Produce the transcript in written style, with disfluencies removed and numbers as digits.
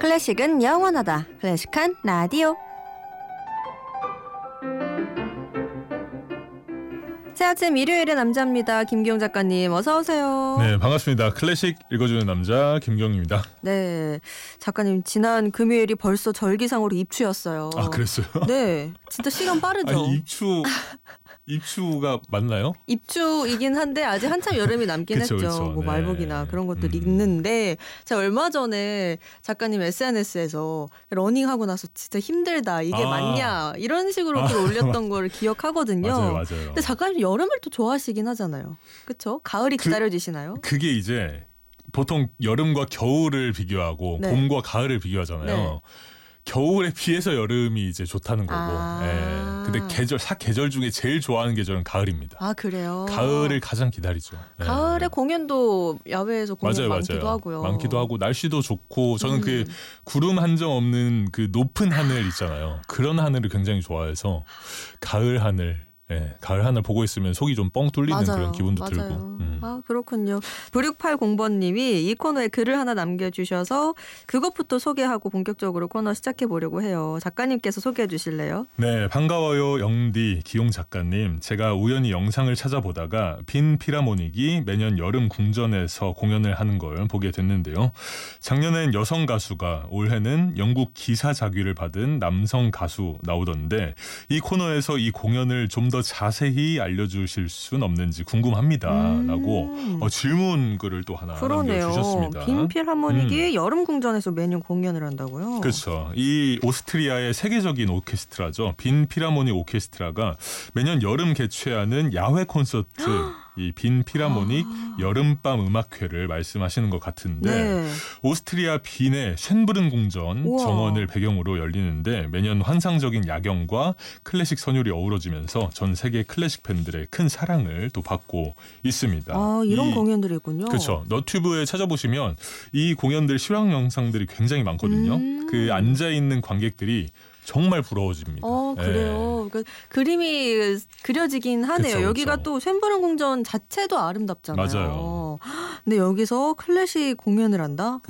클래식은 영원하다. 클래식한 라디오. 새 아침 일요일의 남자입니다. 김기용 작가님 어서 오세요. 네, 반갑습니다. 클래식 읽어주는 남자 김기용입니다. 네, 작가님 지난 금요일이 벌써 절기상으로 입추였어요. 아, 그랬어요? 네, 진짜 시간 빠르죠. 아니, 입추가 맞나요? 입추이긴 한데 아직 한참 여름이 남긴 그쵸, 했죠. 그쵸. 뭐 네. 말복이나 그런 것들이 있는데 제가 얼마 전에 작가님 SNS에서 러닝하고 나서 진짜 힘들다. 이게 맞냐. 이런 식으로 글 올렸던 걸 기억하거든요. 맞아요. 근데 작가님 여름을 또 좋아하시긴 하잖아요. 그렇죠? 가을이 기다려지시나요? 그게 이제 보통 여름과 겨울을 비교하고 네. 봄과 가을을 비교하잖아요. 네. 겨울에 비해서 여름이 이제 좋다는 거고. 근데 계절 중에 제일 좋아하는 계절은 가을입니다. 아, 그래요? 가을을 가장 기다리죠. 가을에 공연도 야외에서 공연 많기도 하고요. 많기도 하고 날씨도 좋고 저는 그 구름 한 점 없는 그 높은 하늘 있잖아요. 그런 하늘을 굉장히 좋아해서 가을 하늘 보고 있으면 속이 좀 뻥 뚫리는 그런 기분도 들고. 아, 그렇군요. 9680번님이 이 코너에 글을 하나 남겨주셔서 그것부터 소개하고 본격적으로 코너 시작해보려고 해요. 작가님께서 소개해 주실래요? 네, 반가워요. 영디, 기용 작가님. 제가 우연히 영상을 찾아보다가 빈 피라모닉이 매년 여름 궁전에서 공연을 하는 걸 보게 됐는데요. 작년엔 여성 가수가, 올해는 영국 기사자귀를 받은 남성 가수 나오던데 이 코너에서 이 공연을 좀 더 자세히 알려주실 순 없는지 궁금합니다. 라고 질문 글을 또 하나 남겨주셨습니다. 빈 필하모닉이 여름 궁전에서 매년 공연을 한다고요? 그렇죠. 이 오스트리아의 세계적인 오케스트라죠. 빈 필하모닉 오케스트라가 매년 여름 개최하는 야외 콘서트 이 빈 필하모닉 여름밤 음악회를 말씀하시는 것 같은데 오스트리아 빈의 쇤브른 궁전 정원을 배경으로 열리는데 매년 환상적인 야경과 클래식 선율이 어우러지면서 전 세계 클래식 팬들의 큰 사랑을 또 받고 있습니다. 아, 이런 공연들이 있군요. 그렇죠. 너튜브에 찾아보시면 이 공연들 실황 영상들이 굉장히 많거든요. 그 앉아있는 관객들이 정말 부러워집니다. 그래요. 그 그림이 그려지긴 하네요. 그쵸, 여기가 그쵸. 또 쇤브른 궁전 자체도 아름답잖아요. 맞아요. 근데 여기서 클래식 공연을 한다?